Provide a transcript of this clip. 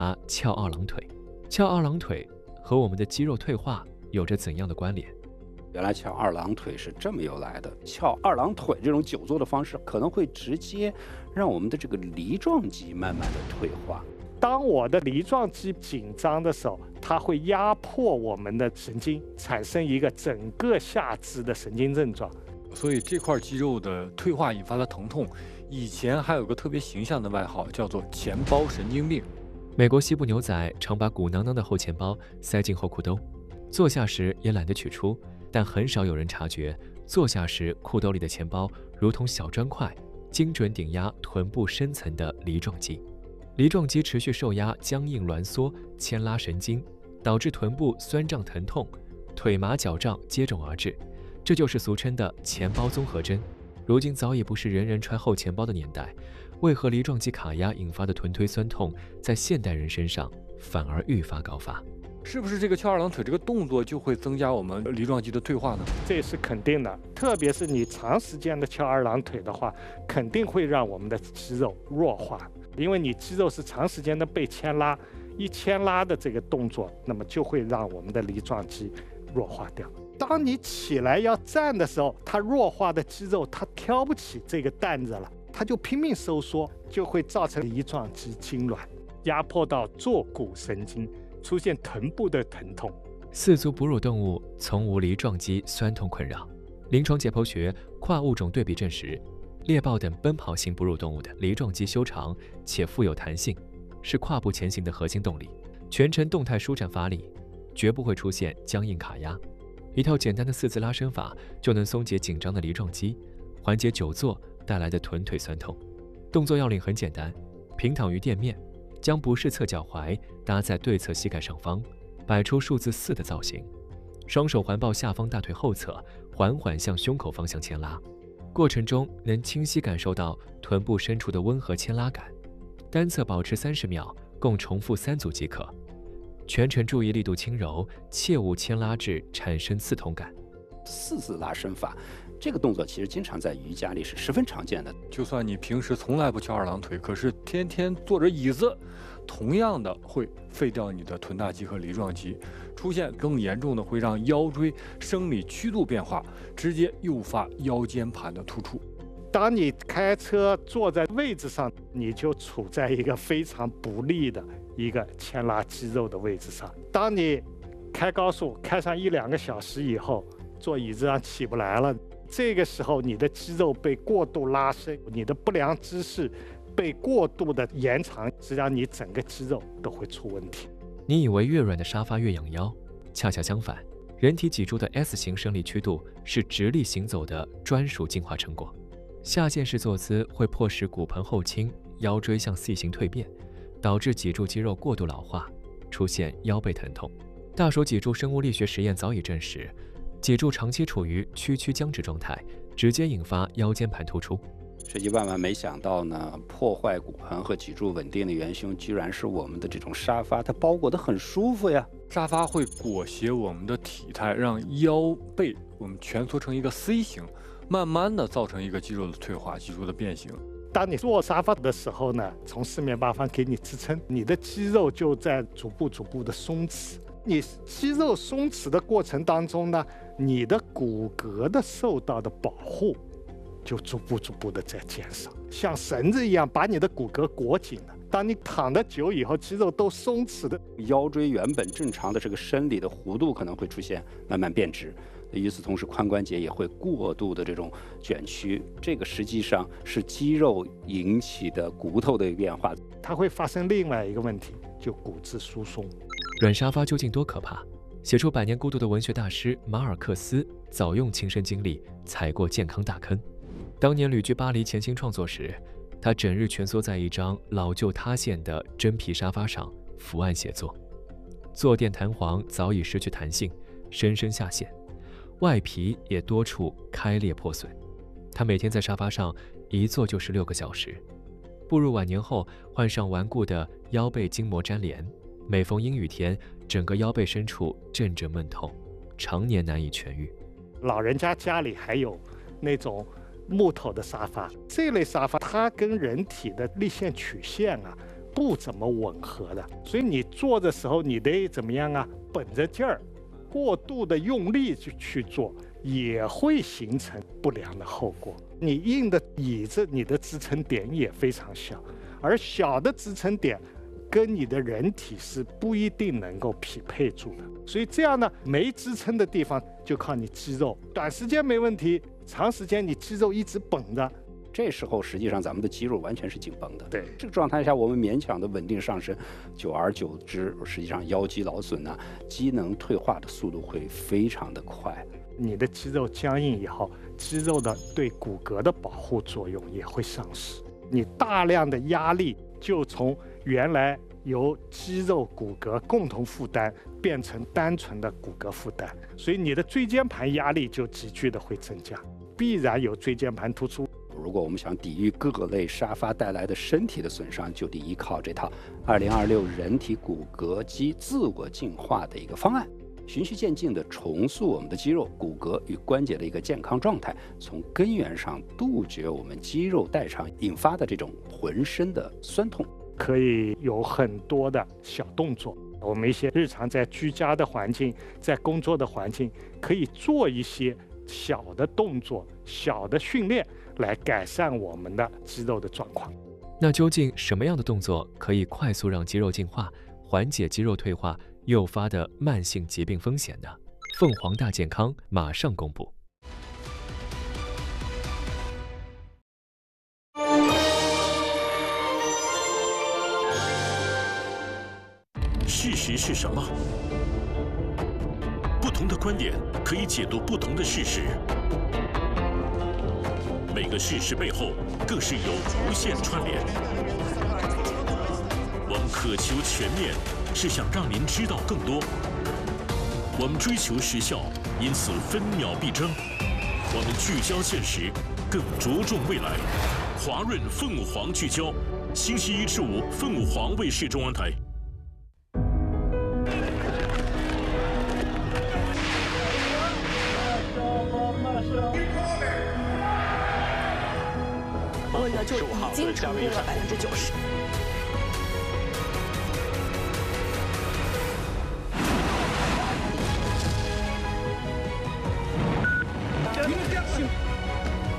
翘二郎腿。翘二郎腿和我们的肌肉退化有着怎样的关联？ 原来翘二郎腿是这么由来的。翘二郎腿这种久坐的方式，可能会直接让我们的这个梨状肌慢慢的退化。 当我的梨状肌紧张的时候，它会压迫我们的神经，产生一个整个下肢的神经症状。 所以这块肌肉的退化引发的疼痛，以前还有个特别形象的外号，叫做钱包神经病。 美国西部牛仔常把鼓囊囊的后钱包塞进后裤兜，坐下时也懒得取出，但很少有人察觉，坐下时裤兜里的钱包如同小砖块，精准顶压臀部深层的梨状肌。梨状肌持续受压，僵硬挛缩，牵拉神经，导致臀部酸胀疼痛，腿麻脚胀接踵而至。这就是俗称的钱包综合征。如今早已不是人人揣后钱包的年代，为何梨状肌卡压引发的臀推酸痛，在现代人身上反而愈发高发？ 是不是这个翘二郎腿这个动作就会增加我们梨状肌的退化呢？ 这是肯定的，特别是你长时间的翘二郎腿的话，肯定会让我们的肌肉弱化，因为你肌肉是长时间的被牵拉，一牵拉的这个动作，那么就会让我们的梨状肌弱化掉。当你起来要站的时候，它弱化的肌肉它挑不起这个担子了，它就拼命收缩，就会造成梨状肌痉挛，压迫到坐骨神经，出现臀部的疼痛。 四足哺乳动物从无梨状肌酸痛困扰。临床解剖学跨物种对比证实，猎豹等奔跑型哺乳动物的梨状肌修长且富有弹性，是跨步前行的核心动力，全程动态舒展发力，绝不会出现僵硬卡压。一套简单的四字拉伸法就能松解紧张的梨状肌，缓解久坐带来的臀腿酸痛。动作要领很简单，平躺于垫面，将不适侧脚踝搭在对侧膝盖上方，摆出数字4的造型，双手环抱下方大腿后侧，缓缓向胸口方向牵拉，过程中能清晰感受到臀部深处的温和牵拉感。单侧保持30秒，共重复3组即可。全程注意力度轻柔，切勿牵拉至产生刺痛感。 四字拉伸法这个动作其实经常在瑜伽里是十分常见的。 就算你平时从来不翘二郎腿，可是天天坐着椅子，同样的会废掉你的臀大肌和梨状肌，出现更严重的会让腰椎生理曲度变化，直接诱发腰间盘的突出。 当你开车坐在位置上，你就处在一个非常不利的一个牵拉肌肉的位置上。当你开高速开上1-2个小时以后，坐椅子上起不来了，这个时候你的肌肉被过度拉伸，你的不良姿势被过度的延长，实际上你整个肌肉都会出问题。 你以为越软的沙发越养腰，恰恰相反，人体脊柱的 S 型生理曲度是直立行走的专属进化成果。下陷式坐姿会迫使骨盆后倾，腰椎向 C 型蜕变，导致脊柱肌肉过度老化，出现腰背疼痛。大鼠脊柱生物力学实验早已证实，脊柱长期处于屈曲僵直状态，直接引发腰间盘突出。 这就万万没想到呢，破坏骨盆和脊柱稳定的元凶，居然是我们的这种沙发，它包裹得很舒服呀。 沙发会裹挟我们的体态，让腰背我们蜷缩成一个 C 型，慢慢的造成一个肌肉的退化，肌肉的变形。 当你坐沙发的时候呢，从四面八方给你支撑，你的肌肉就在逐步的松弛。你肌肉松弛的过程当中呢，你的骨骼的受到的保护就逐步的在减少，像绳子一样把你的骨骼裹紧了。当你躺得久以后，肌肉都松弛的， 腰椎原本正常的这个生理的弧度可能会出现慢慢变直。与此同时，髋关节也会过度的这种卷曲，这个实际上是肌肉引起的骨头的变化， 它会发生另外一个问题，就骨质疏松。 软沙发究竟多可怕？写出《百年孤独》的文学大师马尔克斯早用亲身经历踩过健康大坑。当年旅居巴黎潜心创作时，他整日蜷缩在一张老旧塌陷的真皮沙发上伏案写作，坐垫弹簧早已失去弹性，深深下陷，外皮也多处开裂破损。他每天在沙发上一坐就是6个小时。步入晚年后，患上顽固的腰背筋膜粘连，每逢阴雨天，整个腰背深处阵阵闷痛，常年难以痊愈。 老人家里还有那种木头的沙发，这类沙发它跟人体的立线曲线啊不怎么吻合的。所以你做的时候，你得怎么样啊？本着劲儿，过度的用力去做，也会形成不良的后果。你硬的椅子，你的支撑点也非常小，而小的支撑点跟你的人体是不一定能够匹配住的。所以这样呢，没支撑的地方就靠你肌肉，短时间没问题，长时间你肌肉一直绷着， 这时候实际上咱们的肌肉完全是紧绷的。 对， 这个状态下，我们勉强的稳定上升，久而久之，实际上腰肌劳损啊，机能退化的速度会非常的快。 你的肌肉僵硬以后，肌肉的对骨骼的保护作用也会丧失。你大量的压力就从原来由肌肉骨骼共同负担变成单纯的骨骼负担，所以你的椎间盘压力就急剧的会增加，必然有椎间盘突出。 如果我们想抵御各类沙发带来的身体的损伤，就得依靠这套2026人体骨骼肌自我进化的一个方案，循序渐进地重塑我们的肌肉、骨骼与关节的一个健康状态，从根源上杜绝我们肌肉代偿引发的这种浑身的酸痛。 可以有很多的小动作，我们一些日常在居家的环境、在工作的环境，可以做一些小的动作、小的训练，来改善我们的肌肉的状况。 那究竟什么样的动作可以快速让肌肉进化，缓解肌肉退化诱发的慢性疾病风险呢？凤凰大健康马上公布。 事实是什么？不同的观点可以解读不同的事实，每个事实背后更是有无限串联。我们渴求全面，是想让您知道更多。我们追求时效，因此分秒必争。我们聚焦现实，更着重未来。华润凤凰聚焦，星期1至5，凤凰卫视中央台。 问的就已经成功了90%。